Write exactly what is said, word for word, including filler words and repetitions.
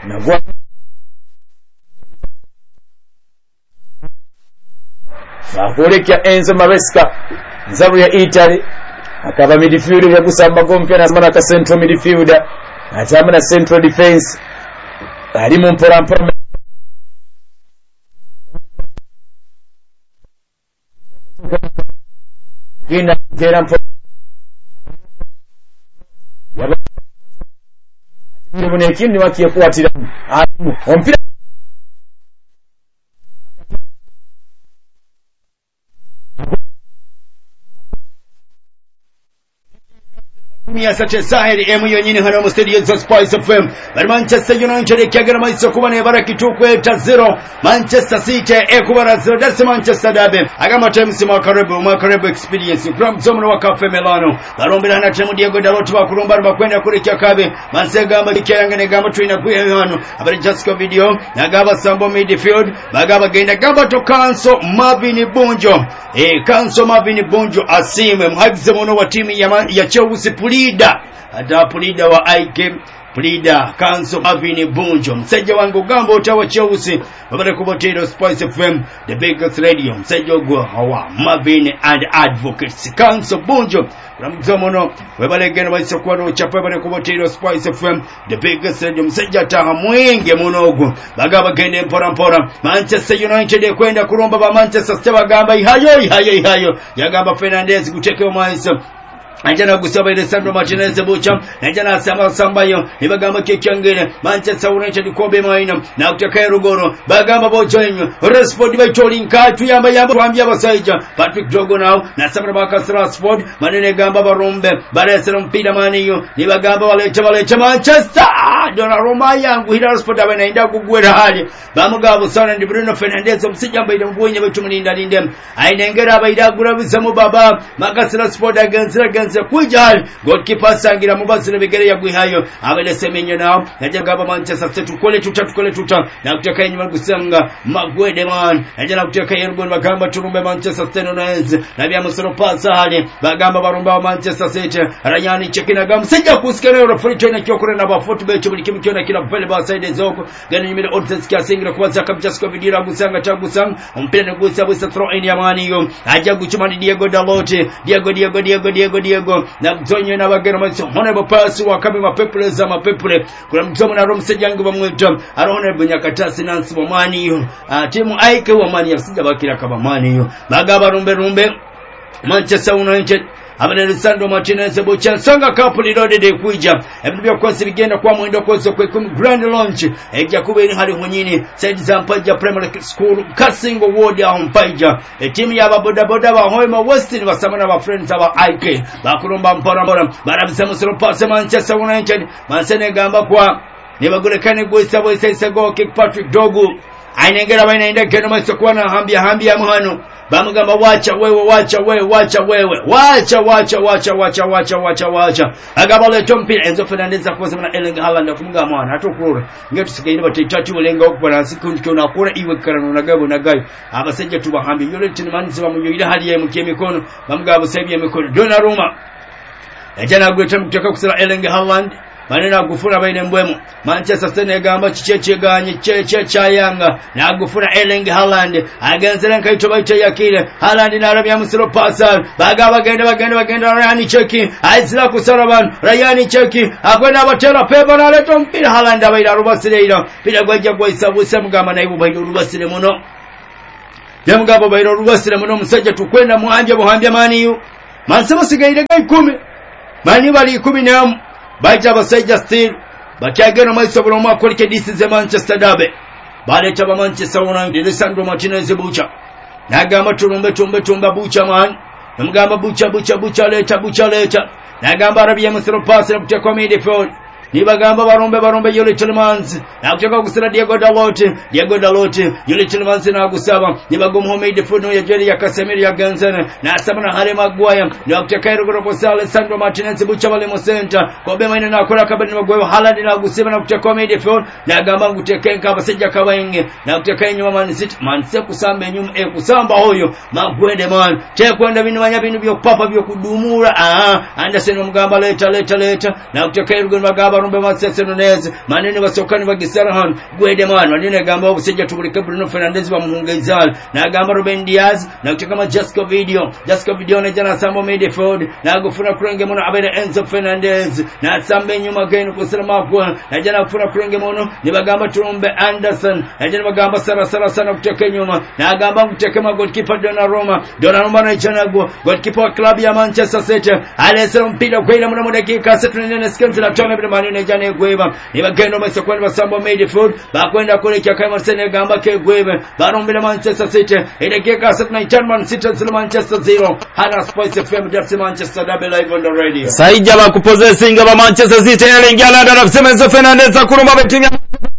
nagwa bakolekya Enzo Maresca nzabu ya Italy akaba midfielder ya kusamba gompya na zamana ka central midfielder atamana central defense ali mu mpora mpora gina gera mpora yaba ni kindi wakiye kuatira alimu ompira Mia sache sahiri emu yonyini hano mu studio za Spice F M bari Manchester United ekagera maiso kubane barakituko eta zero Manchester City ekubara zero that's Manchester derby agama times mu Caribbean mu Caribbean experience from zomo wa Cafe Milano barombera na timu Diego Dalot bakurumba bakwenda kuri kyakabe mansegamba ikirangane gamba twina kuye hano abari Jasco video nagaba sambo midfield bagaba genda gamba to Kanso Marvin Bunjo eh Kanso Marvin Bunjo asime mhagize mono wa timu ya, ya Chelsea Pulida ata Pulida wa I K Pulida Kanso Marvin Bunjo mseja wangu gambo utawa Chelsea babale kubotero Spice F M the biggest radio mseja gwa hawa Marvin and Advocates Kanso Bunjo ramzomono webale gena baisa kwano chapa bale kubotero Spice F M the biggest radio mseja taha mwenge munogo bagaba gende mpora mpora Manchester United kwenda kuromba ba Manchester City bagamba ihayo ihayo ihayo yagamba Fernandes guteke omaisa Anjana gusaba ile Sandro Martinez bucha anjana samba sambayo ibagamba kekyangere Manchester United kobe maina na kutaka rugoro bagamba bojoenyo Rashford baitolinka tuyamba yamba twambia basaija Patrick Dogo now na Samra Bakasa Rashford manene gamba barombe barese mpira maniyo nibagamba walecha walecha Manchester Donnarumma yangu hira Rashford abanaenda kugwera hali bamugabo sana ndi Bruno Fernandes omusijamba ile mbonye batumulinda linde ainengera abaidagura bizamu baba Bakasa Rashford against against kujal goalkeeper sangira mubazire bigere yagwihayo abele semenyo nao najagaba Manchester City kole tutatu kole tuta na kutaka nyuma gusanga magwede man najana kutaka yergon bagamba turumbe Manchester City nonaenze na bya musoro pasa hali bagamba barumba Manchester City ranyani chekina gam sija kusikere referee na kyokore na ba football chubuli kimkiona kila pale ba side zoko gani nyimile odds kia singira kwaza kabisa kwa bidira gusanga cha gusanga umpira gusa busa throw in ya mani yo aja guchumani Diego Dalot Diego Diego Diego Diego Diego na mzonyo na bagera macho honorable pass wa kabi mapepule za mapepule kuna mzomo na Romse jangu bamwita arone bunyakatasi nansi wa mani yo timu aike wa mani yasija bakira kaba mani yo bagaba rumbe rumbe Manchester United abale Sandro Martinez bocha sanga couple loaded de kuija ebibyo kwasi bigenda kwa mwendo kozo kwe grand launch ejja kubeni hali munyini side zampaja primary school Kasingo ward ya mpaja e timu ya baboda boda ba Hoima Western basamana ba friends aba I K bakurumba mpora mpora barabisa musoro pass Manchester United mansene gamba kwa nibagure kane gwisa boisa isago kick Patrick Dogu ainengera bainaenda keno maso na hambia hambia muhano bamugamba wacha wewe wacha wewe wacha wewe wacha wacha wacha wacha wacha wacha wacha agabale tompira Enzo Fernandez akoze na Erling Haaland kumuga mwana atokura ngetu sigaine batitatu ulenga okubana sikunti kyona akura iwe karano nagabo nagayo abasajja tubahambi yole tinimanzi bamuyira hali ye mukie mikono bamugabo sebye mikono Donnarumma ejana gweta mutaka kusira Erling Haaland manena gufuna baine mbwemo Manchester City gamba chicheche ganye cheche chayanga na gufuna Erling Haaland agenzera nkaito baita yakire Haaland na Arabia musiro pasal bagaba gende bagende bagende Ryan Cheki aizira kusaraban Ryan Cheki agwena batera peba na leto mpira Haaland abaira rubasireira pira gwajja kwa isabu semugamba naibu baira rubasire muno yamugabo baira rubasire muno musajja tukwenda muhanje buhambya maniyo mansemo sigaire gai kumi mani bali kumi na baita basajja still bakyageno maiso buloma kolike disi ze Manchester derby bale chaba Manchester United Sandro Martinez bucha nagamba turumbe tumbe tumba bucha man namugamba bucha bucha bucha leta bucha leta nagamba Arabia musiro pass na kutekwa midfield nibagamba barombe barombe yule Tilmans na kutoka kusira Diego Dalot Diego Dalot yule Tilmans na kusaba nibagomo Mohamed Funo ya jeri ya Casemiro ya Ganzana na Samana Harry Maguire na kutoka Roberto Gonzalez Sandro Martinez bucha wale mo center kwa bema ina na kola kabani Maguire Haaland na kusema na kutoka midfield na gamba kutekenka basajja kabainge na kutoka nyuma Man City Man City kusamba nyuma e kusamba hoyo Maguire man te kwenda binu banya binu byo papa byo kudumura ah Anderson mugamba leta leta leta na kutoka Ruben Magaba barumbe Manchester United manene basokani bagisarahan gwede mwana nine gamba obusejja tubulike Bruno Fernandes bamuhungezal na gamba Ruben Diaz na kama Jasco Video Jasco Video ne jana sambo midfield na gufuna kurenge mono abere Enzo Fernandez na sambe nyuma gain kusema kwa na jana gufuna kurenge mono ne bagamba Turumbe Anderson na jana bagamba sara sara sana kuteka nyuma na gamba kuteka goalkeeper Donnarumma Donnarumma na jana go goalkeeper wa club ya Manchester City alesera mpira kwa ile mna dakika thelathini na nne sekunde na tano bila mani ne jana gweba ne bagenda mesokwa basambo midfield bakwenda kule kya kama Arsenal gamba ke gweba barombela Manchester City dakika thelathini na tano Man City zero Manchester zero Hana Sports F M that's Manchester double live on the radio saija bakupozesinga ba Manchester City yalengia la Enzo Fernandez akurumba betinga